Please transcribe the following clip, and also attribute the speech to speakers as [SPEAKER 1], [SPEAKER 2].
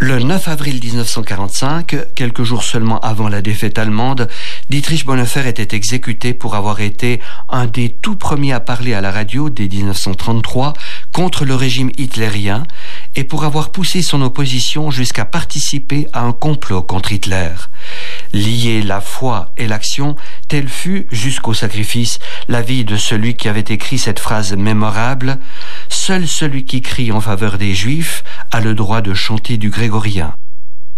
[SPEAKER 1] Le 9 avril 1945, quelques jours seulement avant la défaite allemande, Dietrich Bonhoeffer était exécuté pour avoir été un des tout premiers à parler à la radio dès 1933 contre le régime hitlérien et pour avoir poussé son opposition jusqu'à participer à un complot contre Hitler. Lier la foi et l'action, tel fut, jusqu'au sacrifice, la vie de celui qui avait écrit cette phrase mémorable « Seul celui qui crie en faveur des Juifs a le droit de chanter du grégorien ».